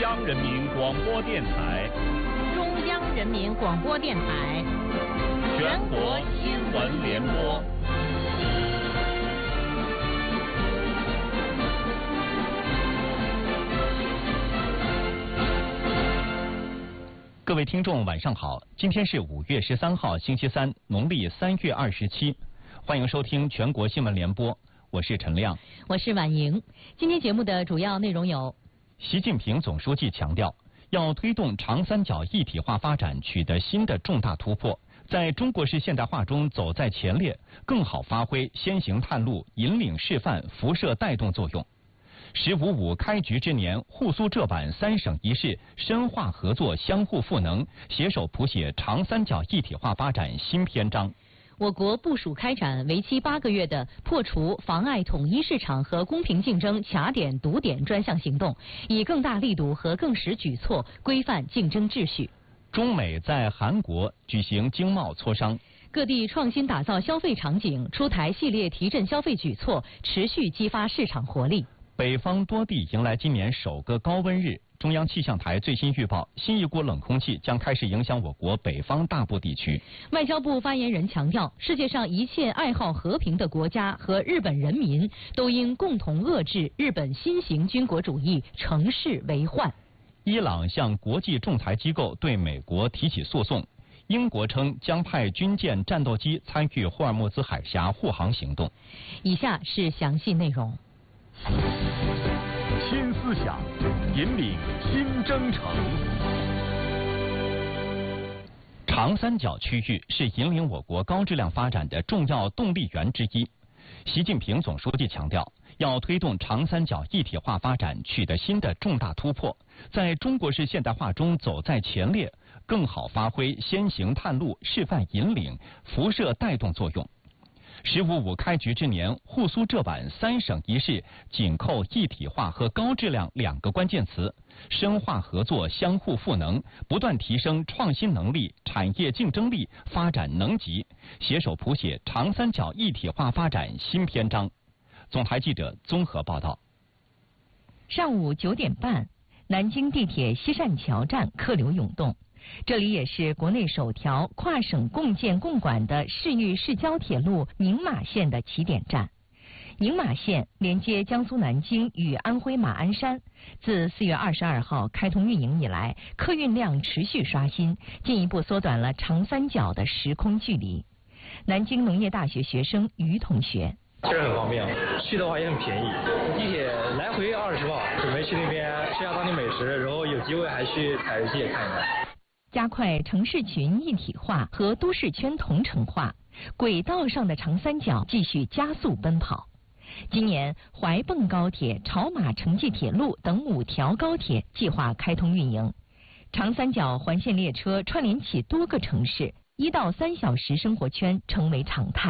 央人民广播电台， 中央人民广播电台， 全国新闻联播。各位听众，晚上好！今天是5月13号，星期三，农历3月27，欢迎收听全国新闻联播，我是陈亮， 我是婉莹。今天节目的主要内容有： 习近平总书记强调，要推动长三角一体化发展取得新的重大突破，在中国式现代化中走在前列，更好发挥先行探路、引领示范、辐射带动作用。“15+5”开局之年，沪苏浙皖3省一市深化合作，相互赋能，携手谱写长三角一体化发展新篇章。 我国部署开展为期8个月的破除妨碍统一市场和公平竞争卡点堵点专项行动，以更大力度和更实举措规范竞争秩序。 中美在韩国举行经贸磋商， 各地创新打造消费场景，出台系列提振消费举措，持续激发市场活力。 北方多地迎来今年首个高温日，中央气象台最新预报，新一股冷空气将开始影响我国北方大部地区。 外交部发言人强调，世界上一切爱好和平的国家和日本人民都应共同遏制日本新型军国主义乘势为患。 伊朗向国际仲裁机构对美国提起诉讼，英国称将派军舰、战斗机参与霍尔木兹海峡护航行动。 以下是详细内容。 新思想，引领新征程。 长三角区域是引领我国高质量发展的重要动力源之一。习近平总书记强调，要推动长三角一体化发展取得新的重大突破，在中国式现代化中走在前列，更好发挥先行探路、示范引领、辐射带动作用。“15+5”开局之年，沪苏浙皖3省一市紧扣一体化和高质量2个关键词，深化合作，相互赋能，不断提升创新能力、产业竞争力、发展能级，携手谱写长三角一体化发展新篇章。总台记者综合报道。 上午9点半，南京地铁西善桥站客流涌动。这里也是国内首条跨省共建共管的市域市郊铁路宁马线的起点站。宁马线连接江苏南京与安徽马鞍山，自4月22号开通运营以来，客运量持续刷新，进一步缩短了长三角的时空距离。南京农业大学学生于同学： 确实很方便，去的话也很便宜，地铁来回20磅，准备去那边吃下当地美食，然后有机会还去采石街看一看。 加快城市群一体化和都市圈同城化，轨道上的长三角继续加速奔跑。今年，怀蚌高铁、潮马城际铁路等5条高铁计划开通运营，长三角环线列车串联起多个城市，1到3小时生活圈成为常态。